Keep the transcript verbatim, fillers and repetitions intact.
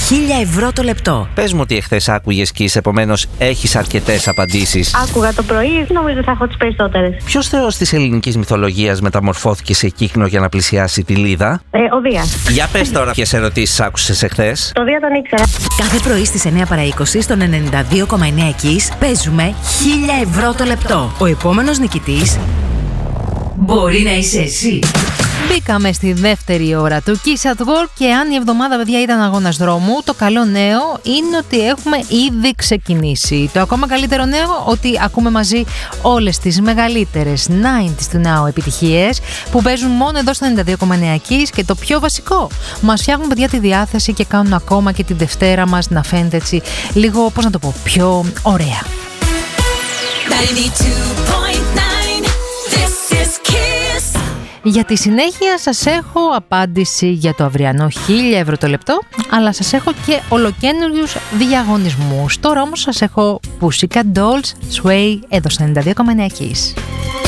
χίλια ευρώ το λεπτό. Πες μου ότι εχθές άκουγες Kiss, επομένως έχεις αρκετές απαντήσεις. Άκουγα το πρωί, νομίζω θα έχω τις περισσότερες. Ποιος θεός της ελληνικής μυθολογίας μεταμορφώθηκε σε κύκνο για να πλησιάσει τη Λίδα? Ε, ο Δίας. Για πες τώρα ποιες ερωτήσεις άκουσες εχθές. Το Δία τον ήξερα. Κάθε πρωί στις εννιά παρά είκοσι στον ενενήντα δύο κόμμα εννέα Kiss παίζουμε χίλια ευρώ το λεπτό. Ο επόμενος νικητής μπορεί να είσαι εσύ. Μπήκαμε στη δεύτερη ώρα του Kiss at Work και αν η εβδομάδα, παιδιά, ήταν αγώνας δρόμου, το καλό νέο είναι ότι έχουμε ήδη ξεκινήσει. Το ακόμα καλύτερο νέο ότι ακούμε μαζί όλες τις μεγαλύτερες ενενήντα του Now επιτυχίες που παίζουν μόνο εδώ στο ενενήντα δύο κόμμα εννέα Kiss και το πιο βασικό, μας φτιάχνουν, παιδιά, τη διάθεση και κάνουν ακόμα και τη Δευτέρα μας να φαίνεται έτσι λίγο, πώς να το πω, πιο ωραία. Για τη συνέχεια σας έχω απάντηση για το αυριανό χίλια ευρώ το λεπτό, αλλά σας έχω και ολοκαίνουργιους διαγωνισμούς. Τώρα όμως σας έχω Pussycat Dolls Sway εδώ στο ενενήντα δύο κόμμα εννέα Kiss.